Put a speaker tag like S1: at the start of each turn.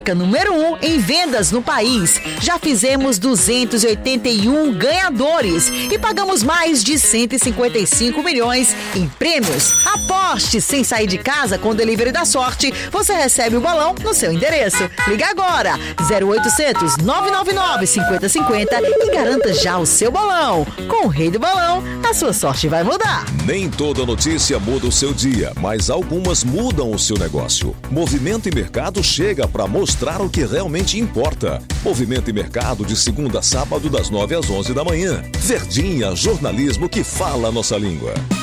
S1: Número 1 em vendas no país. Já fizemos 281 ganhadores e pagamos mais de 155 milhões em prêmios. Aposte sem sair de casa com o Delivery da Sorte. Você recebe o balão no seu endereço. Liga agora, 0800 999 5050 e garanta já o seu balão. Com o Rei do Balão, a sua sorte vai mudar.
S2: Nem toda notícia muda o seu dia, mas algumas mudam o seu negócio. Movimento e Mercado chega para mostrar o que realmente importa. Movimento e Mercado de segunda a sábado das 9 às 11 da manhã. Verdinha, jornalismo que fala a nossa língua.